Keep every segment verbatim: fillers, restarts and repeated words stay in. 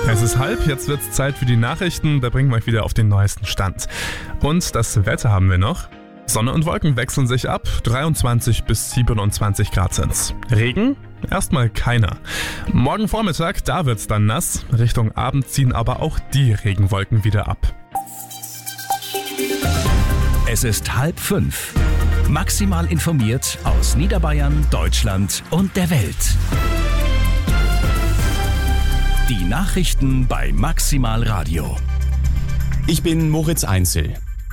Es ist halb, jetzt wird's Zeit für die Nachrichten, da bringen wir euch wieder auf den neuesten Stand. Und das Wetter haben wir noch. Sonne und Wolken wechseln sich ab, dreiundzwanzig bis siebenundzwanzig Grad sind's. Regen? Erstmal keiner. Morgen Vormittag, da wird's dann nass. Richtung Abend ziehen aber auch die Regenwolken wieder ab. Es ist halb fünf. Maximal informiert aus Niederbayern, Deutschland und der Welt. Die Nachrichten bei Maximal Radio. Ich bin Moritz Einzel.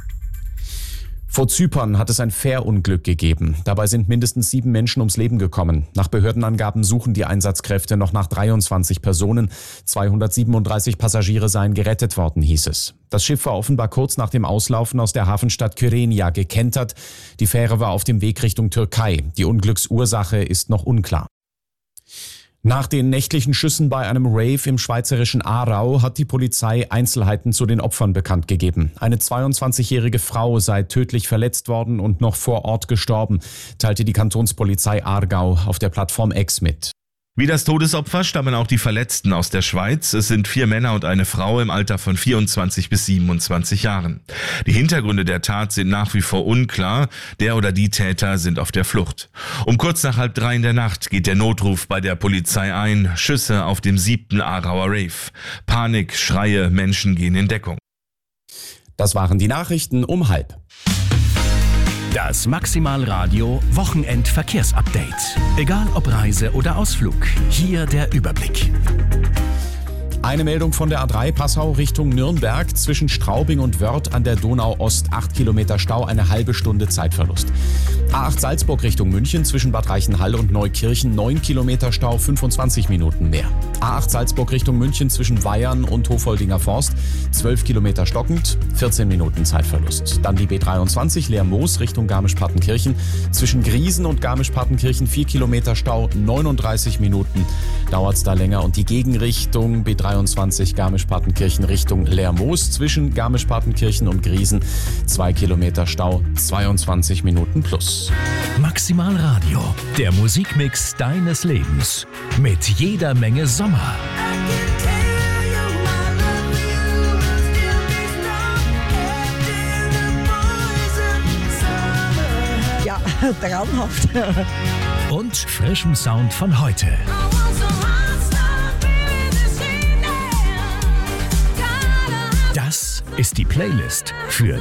Vor Zypern hat es ein Fährunglück gegeben. Dabei sind mindestens sieben Menschen ums Leben gekommen. Nach Behördenangaben suchen die Einsatzkräfte noch nach dreiundzwanzig Personen. zweihundertsiebenunddreißig Passagiere seien gerettet worden, hieß es. Das Schiff war offenbar kurz nach dem Auslaufen aus der Hafenstadt Kyrenia gekentert. Die Fähre war auf dem Weg Richtung Türkei. Die Unglücksursache ist noch unklar. Nach den nächtlichen Schüssen bei einem Rave im schweizerischen Aarau hat die Polizei Einzelheiten zu den Opfern bekannt gegeben. Eine zweiundzwanzigjährige Frau sei tödlich verletzt worden und noch vor Ort gestorben, teilte die Kantonspolizei Aargau auf der Plattform X mit. Wie das Todesopfer stammen auch die Verletzten aus der Schweiz. Es sind vier Männer und eine Frau im Alter von vierundzwanzig bis siebenundzwanzig Jahren. Die Hintergründe der Tat sind nach wie vor unklar. Der oder die Täter sind auf der Flucht. Um kurz nach halb drei in der Nacht geht der Notruf bei der Polizei ein. Schüsse auf dem siebten Aarauer Rave. Panik, Schreie, Menschen gehen in Deckung. Das waren die Nachrichten um halb. Das Maximal Radio Wochenend-Verkehrsupdate. Egal ob Reise oder Ausflug, hier der Überblick. Eine Meldung von der A drei Passau Richtung Nürnberg. Zwischen Straubing und Wörth an der Donau Ost acht Kilometer Stau, eine halbe Stunde Zeitverlust. A acht Salzburg Richtung München zwischen Bad Reichenhall und Neukirchen neun Kilometer Stau, fünfundzwanzig Minuten mehr. A acht Salzburg Richtung München zwischen Weyern und Hofoldinger Forst zwölf Kilometer stockend, vierzehn Minuten Zeitverlust. Dann die B dreiundzwanzig Leer-Moos Richtung Garmisch-Partenkirchen zwischen Griesen und Garmisch-Partenkirchen vier Kilometer Stau, neununddreißig Minuten dauert's da länger. Und die Gegenrichtung B dreiundzwanzig Garmisch-Partenkirchen Richtung Leer-Moos zwischen Garmisch-Partenkirchen und Griesen zwei Kilometer Stau, zweiundzwanzig Minuten plus. Maximal Radio, der Musikmix deines Lebens. Mit jeder Menge Sommer. Ja, traumhaft. Und frischem Sound von heute. Das ist die Playlist für